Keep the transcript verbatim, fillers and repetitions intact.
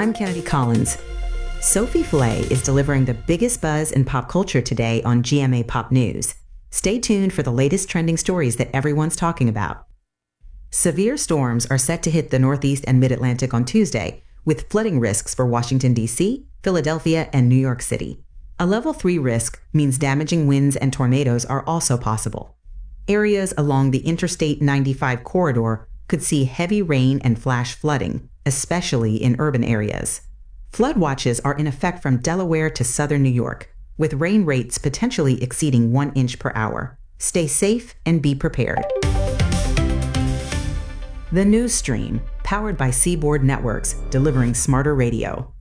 I'm Kennedy Collins. Sophie Flay is delivering the biggest buzz in pop culture today on G M A Pop News. Stay tuned for the latest trending stories that everyone's talking about. Severe storms are set to hit the Northeast and Mid-Atlantic on Tuesday, with flooding risks for Washington, D C, Philadelphia, and New York City. A level three risk means damaging winds and tornadoes are also possible. Areas along the Interstate ninety-five corridor could see heavy rain and flash flooding, especially in urban areas. Flood watches are in effect from Delaware to southern New York, with rain rates potentially exceeding one inch per hour. Stay safe and be prepared. The News Stream, powered by Seaboard Networks, delivering smarter radio.